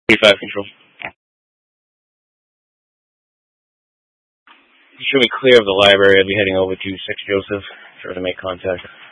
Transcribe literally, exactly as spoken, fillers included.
five control. You should be clear of the library. I'll be heading over to six Joseph. Sure to make contact.